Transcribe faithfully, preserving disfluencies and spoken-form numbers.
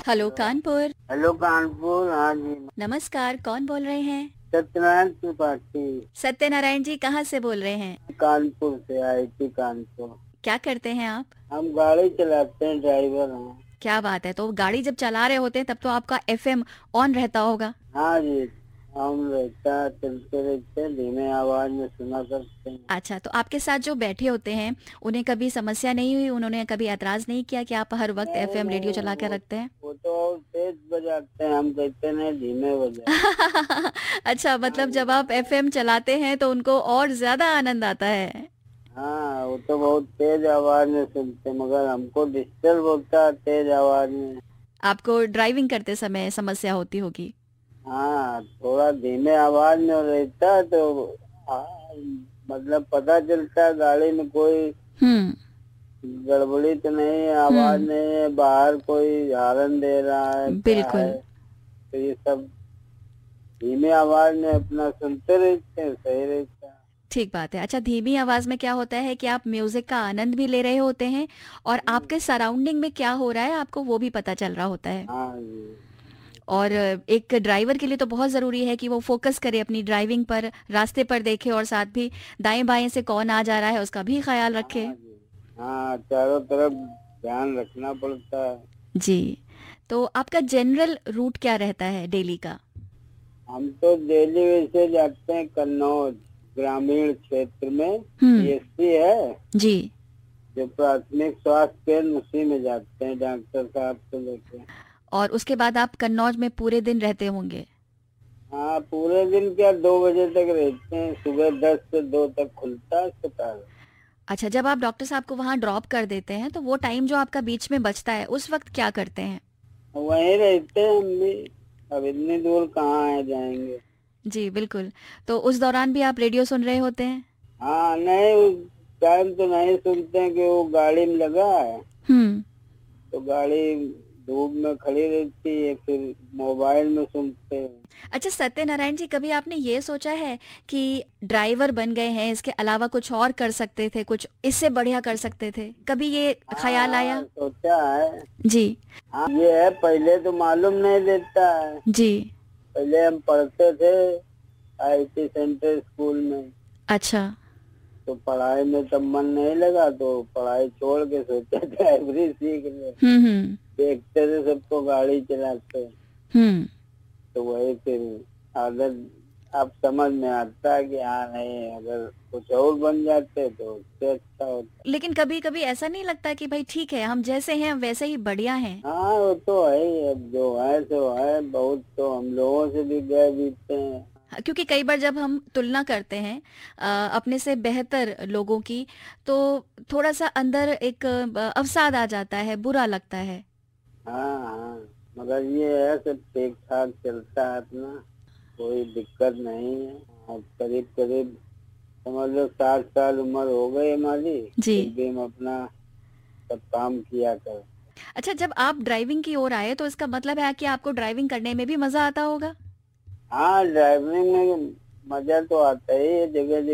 Hello Kanpur. Hello Kanpur. हाँ जी, नमस्कार, कौन बोल रहे हैं? सत्यनारायण त्रिपाठी। सत्यनारायण जी, कहाँ से बोल रहे हैं? कानपुर से आई थी कानपुर। क्या करते हैं आप? हम गाड़ी चलाते हैं, ड्राइवर हैं। क्या बात है, तो गाड़ी जब चला रहे होते हैं तब तो आपका एफएम ऑन रहता होगा। हाँ जी, हम रहता है, चलते रहते धीमे आवाज में सुना करते हैं। अच्छा, तो आपके साथ जो बैठे होते हैं उन्हें कभी समस्या नहीं हुई? उन्होंने कभी एतराज नहीं किया कि आप हर वक्त नहीं एफएम रेडियो नहीं, चला के वो रखते हैं? वो तो और तेज बजाते हैं, हम कहते नहीं धीमे बजा। अच्छा, हाँ मतलब जी। जब आप एफएम चलाते हैं तो उनको और ज्यादा आनंद आता है। हाँ, वो तो बहुत तेज आवाज में सुनते, मगर हमको डिस्टर्ब होता है तेज आवाज में। आपको ड्राइविंग करते समय समस्या होती होगी। हाँ, थोड़ा धीमे आवाज में रहता है तो आ, मतलब पता चलता है गाड़ी में कोई हम्म। गड़बड़ी तो नहीं है, आवाज हम्म। नहीं है, बाहर कोई हॉर्न दे रहा है क्या है। बिल्कुल। तो ये सब धीमे आवाज में अपना सुनते रहते हैं, सही रहता है। ठीक बात है। अच्छा, धीमी आवाज में क्या होता है कि आप म्यूजिक का आनंद भी ले रहे होते हैं और हम्म, आपके सराउंडिंग में क्या हो रहा है आपको वो भी पता चल रहा होता है। हाँ जी। और एक ड्राइवर के लिए तो बहुत जरूरी है कि वो फोकस करे अपनी ड्राइविंग पर, रास्ते पर देखे और साथ भी दाएं बाएं से कौन आ जा रहा है उसका भी ख्याल रखे। हाँ जी। हाँ, चारों तरफ ध्यान रखना पड़ता है। जी। तो आपका जनरल रूट क्या रहता है डेली का? हम तो दिल्ली वैसे जाते हैं कन्नौज ग्रामीण क्षेत्र में, हम्म। पीएससी है जी। जो प्राथमिक स्वास्थ्य केंद्र, उसी में जाते हैं डॉक्टर साहब से लेके। और उसके बाद आप कन्नौज में पूरे दिन रहते होंगे? हाँ, पूरे दिन क्या, दो बजे तक रहते हैं, सुबह दस से दो तक खुलता है अस्पताल। अच्छा, जब आप डॉक्टर साहब को वहां ड्रॉप कर देते हैं तो वो टाइम जो आपका बीच में बचता है उस वक्त क्या करते हैं? वहीं रहते हैं हम भी, अब इतनी दूर कहाँ आ जाएंगे। जी बिल्कुल। तो उस दौरान भी आप रेडियो सुन रहे होते हैं? हाँ नहीं, उस टाइम तो नहीं सुनते हैं कि वो गाड़ी में लगा है, हम्म। तो गाड़ी धूप में खड़ी रहती है, फिर मोबाइल में सुनते हैं। अच्छा सत्यनारायण जी, कभी आपने ये सोचा है कि ड्राइवर बन गए हैं, इसके अलावा कुछ और कर सकते थे, कुछ इससे बढ़िया कर सकते थे, कभी ये हाँ ख्याल हाँ, आया? सोचा है। जी। हाँ, ये है, पहले तो मालूम नहीं देता है। जी। पहले हम पढ़ते थे आईटी सेंटर स्कूल में, अच्छा। तो पढ़ाई में तब मन नहीं लगा, तो पढ़ाई छोड़ के सोचा ड्राइवरी सीख ले। हम्म। हम्म। देखते थे सबको गाड़ी चलाते, हम्म। तो वही फिर आदत अब समझ में आता है कि हाँ नहीं, अगर कुछ और बन जाते तो उससे अच्छा होता। लेकिन कभी कभी ऐसा नहीं लगता कि भाई ठीक है, हम जैसे हैं वैसे ही बढ़िया हैं? हाँ, वो तो है ही, अब जो है सो है, बहुत तो हम लोगों से भी गए बीतते हैं। हाँ, क्योंकि कई बार जब हम तुलना करते हैं अ, अपने से बेहतर लोगों की, तो थोड़ा सा अंदर एक अ, अवसाद आ जाता है, बुरा लगता है। हाँ हाँ, मगर ये है सब ठीक ठाक चलता है अपना, कोई दिक्कत नहीं है। अब करीब करीब समझ लो साठ साल उम्र हो गई हमारी, जी। फिर भी हम अपना सब काम किया कर। अच्छा, जब आप ड्राइविंग की ओर आए तो इसका मतलब है कि आपको ड्राइविंग करने में भी मजा आता होगा? हाँ, ड्राइविंग में मजा तो आता ही है, जगह जगह